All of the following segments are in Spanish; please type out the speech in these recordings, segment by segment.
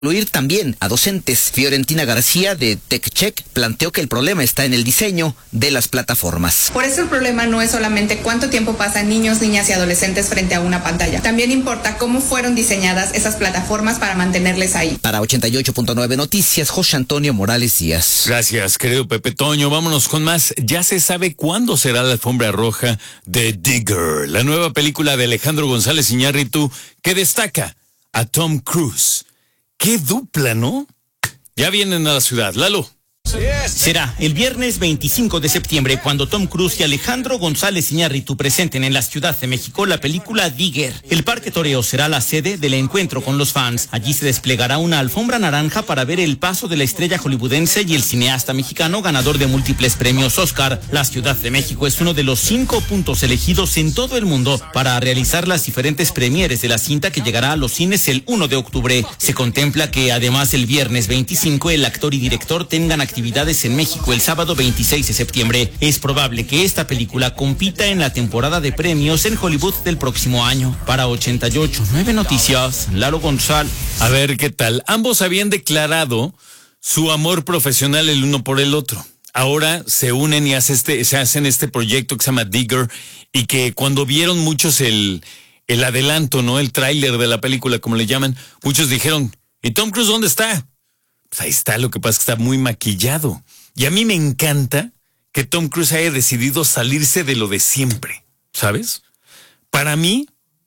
incluir también a docentes. Fiorentina García de TechCheck planteó que el problema está en el diseño de las plataformas. Por eso el problema no es solamente cuánto tiempo pasan niños, niñas y adolescentes frente a una pantalla. También importa cómo fueron diseñadas esas plataformas para mantenerles ahí. Para 88.9 Noticias, José Antonio Morales Díaz. Gracias, querido Pepe Toño. Vámonos con más. Ya se sabe cuándo será la alfombra roja de Digger, la nueva película de Alejandro González Iñárritu que destaca a Tom Cruise. ¡Qué dupla!, ¿no? Ya vienen a la ciudad. Lalo. Será el viernes 25 de septiembre cuando Tom Cruise y Alejandro González Iñárritu presenten en la Ciudad de México la película Digger. El Parque Toreo será la sede del encuentro con los fans. Allí se desplegará una alfombra naranja para ver el paso de la estrella hollywoodense y el cineasta mexicano ganador de múltiples premios Oscar. La Ciudad de México es uno de los 5 puntos elegidos en todo el mundo para realizar las diferentes premieres de la cinta que llegará a los cines el 1 de octubre. Se contempla que además el viernes 25 el actor y director tengan actividades en México el sábado 26 de septiembre. Es probable que esta película compita en la temporada de premios en Hollywood del próximo año. Para 88.9 Noticias, Lalo González. A ver qué tal. Ambos habían declarado su amor profesional el uno por el otro. Ahora se unen y se hacen este proyecto que se llama Digger, y que cuando vieron muchos el adelanto, ¿no? El tráiler de la película, como le llaman, muchos dijeron, ¿y Tom Cruise dónde está? Pues ahí está, lo que pasa es que está muy maquillado. Y a mí me encanta que Tom Cruise haya decidido salirse de lo de siempre, ¿sabes? Para mí,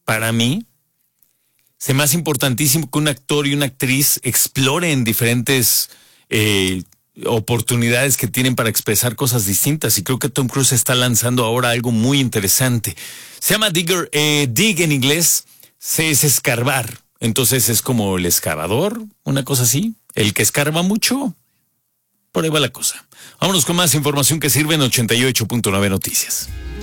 se me hace importantísimo que un actor y una actriz exploren diferentes oportunidades que tienen para expresar cosas distintas. Y creo que Tom Cruise está lanzando ahora algo muy interesante. Se llama Digger. Dig en inglés es escarbar. Entonces es como el excavador, una cosa así. El que escarba mucho, por ahí va la cosa. Vámonos con más información que sirve en 88.9 Noticias.